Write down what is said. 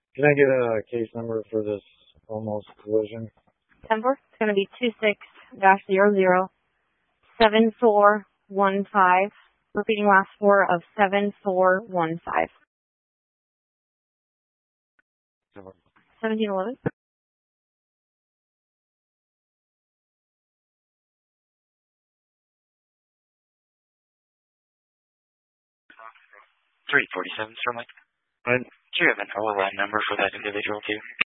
Can I get a case number for this almost collision? 10-4. It's going to be 26-007415. Repeating last four of 7415. 1711. 347, sir, Mike. Do you have an OLN number for that individual, too?